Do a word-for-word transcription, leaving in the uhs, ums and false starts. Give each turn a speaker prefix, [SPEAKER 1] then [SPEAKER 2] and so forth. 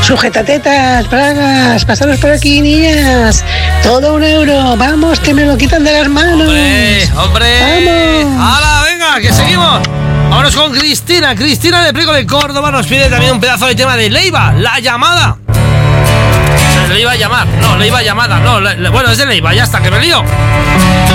[SPEAKER 1] Sujetatetas, bragas, pasaros por aquí, niñas. Todo un euro. Vamos, que me lo quitan de las manos.
[SPEAKER 2] ¡Hombre! ¡Hombre!
[SPEAKER 1] ¡Vamos!
[SPEAKER 2] ¡Hala, venga, que seguimos! Vámonos con Cristina. Cristina de Priego de Córdoba nos pide también un pedazo de tema de Leiva, La Llamada. Le iba a llamar, no, le iba a llamada, no, le, le, bueno, es de Leiva, ya está, que me lío.